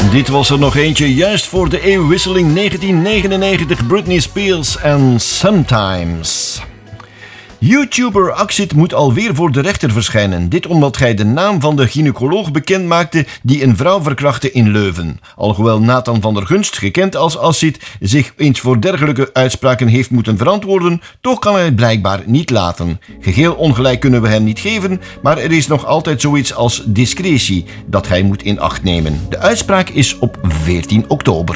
Dit was er nog eentje, juist voor de eeuwwisseling 1999, Britney Spears en Sometimes. YouTuber Axit moet alweer voor de rechter verschijnen. Dit omdat hij de naam van de gynaecoloog bekend maakte die een vrouw verkrachtte in Leuven. Alhoewel Nathan van der Gunst, gekend als Axit, zich eens voor dergelijke uitspraken heeft moeten verantwoorden, toch kan hij het blijkbaar niet laten. Geheel ongelijk kunnen we hem niet geven, maar er is nog altijd zoiets als discretie dat hij moet in acht nemen. De uitspraak is op 14 oktober.